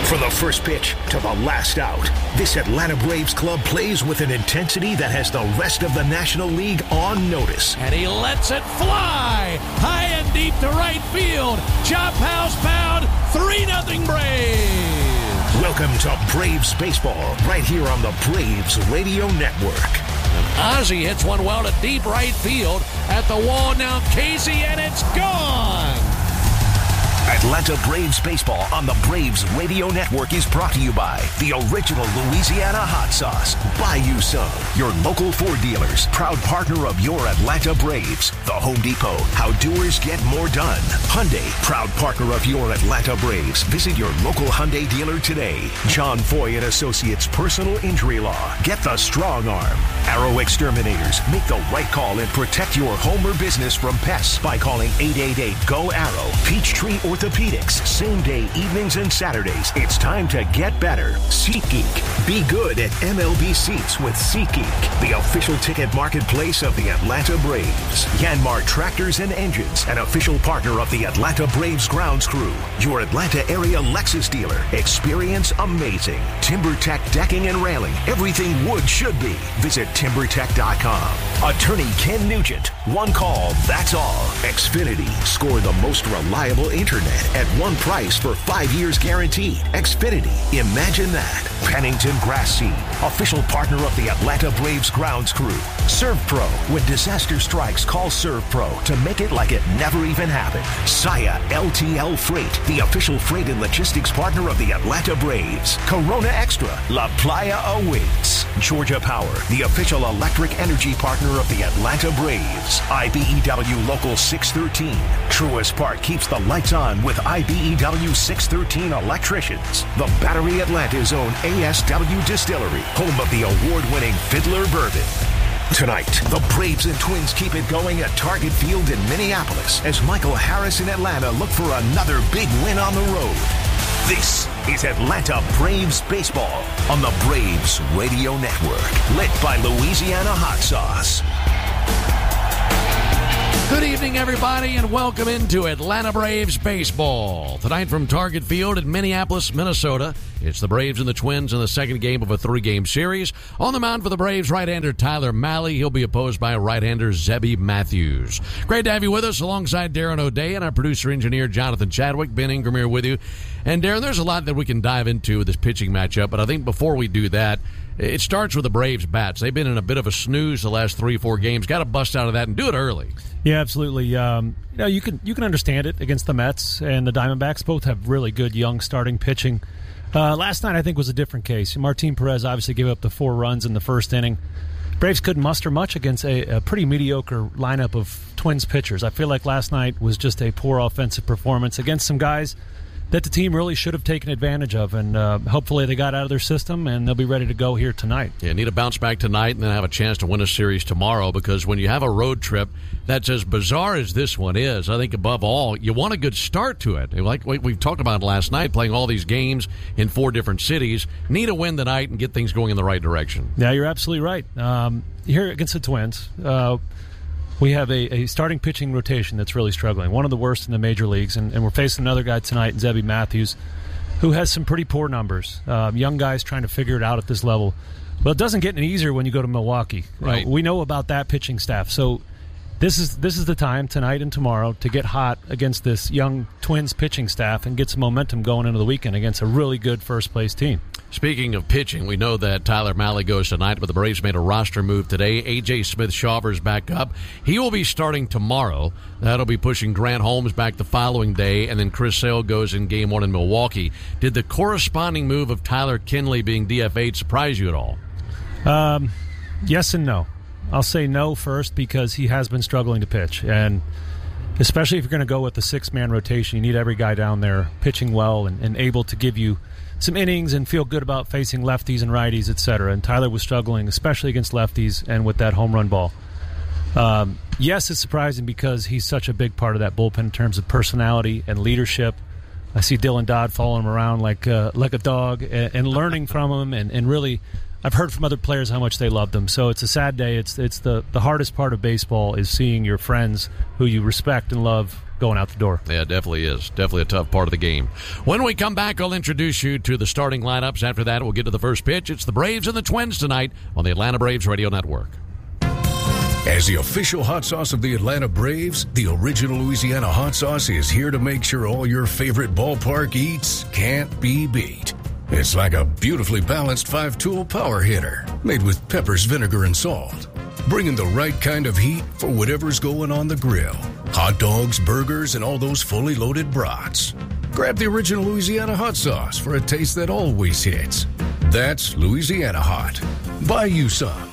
From the first pitch to the last out, this Atlanta Braves club plays with an intensity that has the rest of the National League on notice. And he lets it fly high and deep to right field. Chop house pound, 3-0 Braves. Welcome to Braves Baseball, right here on the Braves Radio Network. Ozzie hits one well to deep right field. At the wall now, Casey, and it's gone. Atlanta Braves Baseball on the Braves Radio Network is brought to you by the original Louisiana hot sauce, Bayou Some, your local Ford dealers, proud partner of your Atlanta Braves. The Home Depot, how doers get more done. Hyundai, proud partner of your Atlanta Braves. Visit your local Hyundai dealer today. John Foy and Associates Personal Injury Law. Get the strong arm. Arrow Exterminators, make the right call and protect your home or business from pests by calling 888-GO-ARROW. Peachtree Orthopedics, same day evenings and Saturdays. It's time to get better. SeatGeek, be good at MLB seats with SeatGeek, the official ticket marketplace of the Atlanta Braves. Yanmar Tractors and Engines, an official partner of the Atlanta Braves grounds crew. Your Atlanta area Lexus dealer. Experience amazing. TimberTech Decking and Railing, everything wood should be. Visit TimberTech.com. Attorney Ken Nugent, one call, that's all. Xfinity, score the most reliable internet at one price for 5 years guaranteed. Xfinity, imagine that. Pennington Grass Seed, official partner of the Atlanta Braves grounds crew. ServPro, when disaster strikes, call ServPro to make it like it never even happened. Saya LTL Freight, the official freight and logistics partner of the Atlanta Braves. Corona Extra, La Playa awaits. Georgia Power, the official electric energy partner of the Atlanta Braves. IBEW Local 613. Truist Park keeps the lights on with IBEW 613 electricians. The Battery Atlanta's own ASW Distillery, home of the award-winning Fiddler Bourbon. Tonight, the Braves and Twins keep it going at Target Field in Minneapolis as Michael Harris and Atlanta look for another big win on the road. This is Atlanta Braves Baseball on the Braves Radio Network, lit by Louisiana Hot Sauce. Good evening, everybody, and welcome into Atlanta Braves Baseball. Tonight from Target Field in Minneapolis, Minnesota, it's the Braves and the Twins in the second game of a three-game series. On the mound for the Braves, right-hander Tyler Mahle. He'll be opposed by right-hander Zebby Matthews. Great to have you with us alongside Darren O'Day and our producer-engineer Jonathan Chadwick. Ben Ingram here with you. And, Darren, there's a lot that we can dive into with this pitching matchup, but I think before we do that, it starts with the Braves bats. They've been in a bit of a snooze the last 3-4 games. Got to bust out of that and do it early. Yeah, absolutely. You can understand it against the Mets and the Diamondbacks. Both have really good young starting pitching. Last night, I think, was a different case. Martin Perez obviously gave up the 4 runs in the first inning. Braves couldn't muster much against a pretty mediocre lineup of Twins pitchers. I feel like last night was just a poor offensive performance against some guys that the team really should have taken advantage of, and hopefully they got out of their system, and they'll be ready to go here tonight. Yeah, need to bounce back tonight and then have a chance to win a series tomorrow, because when you have a road trip that's as bizarre as this one is, I think above all, you want a good start to it. Like we've talked about last night, playing all these games in 4 different cities, need a win tonight and get things going in the right direction. Yeah, you're absolutely right. Here against the Twins, we have a starting pitching rotation that's really struggling, one of the worst in the major leagues, and we're facing another guy tonight, Zebby Matthews, who has some pretty poor numbers. Young guys trying to figure it out at this level. Well, it doesn't get any easier when you go to Milwaukee. Right. We know about that pitching staff. So this is the time, tonight and tomorrow, to get hot against this young Twins pitching staff and get some momentum going into the weekend against a really good first-place team. Speaking of pitching, we know that Tyler Mahle goes tonight, but the Braves made a roster move today. A.J. Smith-Shawver's back up. He will be starting tomorrow. That'll be pushing Grant Holmes back the following day, and then Chris Sale goes in Game 1 in Milwaukee. Did the corresponding move of Tyler Kinley being DFA'd surprise you at all? Yes and no. I'll say no first because he has been struggling to pitch, and especially if you're going to go with the 6-man rotation, you need every guy down there pitching well and able to give you some innings and feel good about facing lefties and righties, etc. And Tyler was struggling, especially against lefties and with that home run ball. Yes, it's surprising because he's such a big part of that bullpen in terms of personality and leadership. I see Dylan Dodd following him around like a dog and learning from him, and really, I've heard from other players how much they loved him. So it's a sad day. It's the hardest part of baseball is seeing your friends who you respect and love going out the door. Yeah, it definitely is. Definitely a tough part of the game. When we come back, I'll introduce you to the starting lineups. After that, we'll get to the first pitch. It's the Braves and the Twins tonight on the Atlanta Braves Radio Network. As the official hot sauce of the Atlanta Braves, the original Louisiana hot sauce is here to make sure all your favorite ballpark eats can't be beat. It's like a beautifully balanced 5-tool power hitter made with peppers, vinegar, and salt. Bringing the right kind of heat for whatever's going on the grill. Hot dogs, burgers, and all those fully loaded brats. Grab the original Louisiana hot sauce for a taste that always hits. That's Louisiana Hot. Buy you some.